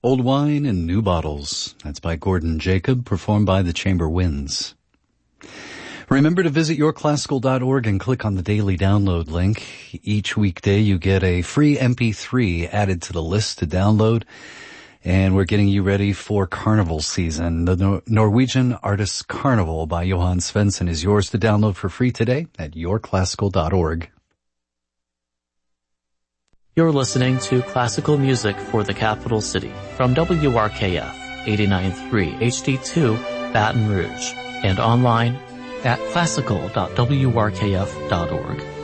Old Wine in New Bottles. That's by Gordon Jacob, performed by the Chamber Winds. Remember to visit yourclassical.org and click on the daily download link. Each weekday you get a free MP3 added to the list to download. And we're getting you ready for carnival season. The Norwegian Artists Carnival by Johan Svensson is yours to download for free today at yourclassical.org. You're listening to classical music for the capital city from WRKF 89.3 HD2 Baton Rouge and online at classical.wrkf.org.